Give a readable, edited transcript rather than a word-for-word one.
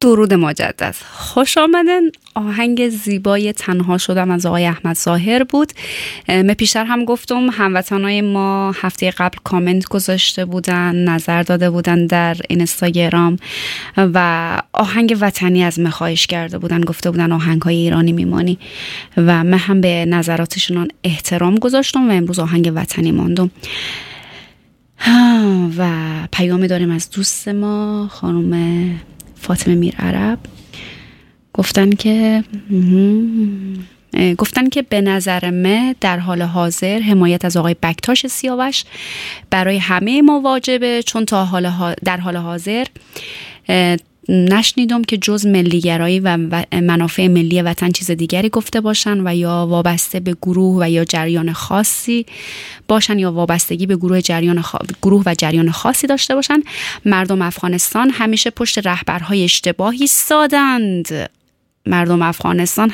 درود مجدد، خوش آمدن. آهنگ زیبای تنها شدم از آقای احمد ظاهر بود. من پیشتر هم گفتم هموطنای ما هفته قبل کامنت گذاشته بودن، نظر داده بودن در اینستاگرام و آهنگ وطنی از من خواهش کرده بودن، گفته بودن آهنگ‌های ایرانی میمانی و من هم به نظراتشون احترام گذاشتم و امروز آهنگ وطنی ماندم. و پیامی داریم از دوست ما خانم فاطمه میرعرب. گفتن که به نظر من در حال حاضر حمایت از آقای بکتاش سیاوش برای همه ما واجبه، چون در حال حاضر نشنیدم که جز ملیگرایی و منافع ملی وطن چیز دیگری گفته باشن و یا وابسته به گروه و یا جریان خاصی باشن یا وابستگی به گروه و جریان خاصی داشته باشن. مردم افغانستان همیشه پشت رهبرهای اشتباهی ایستادند.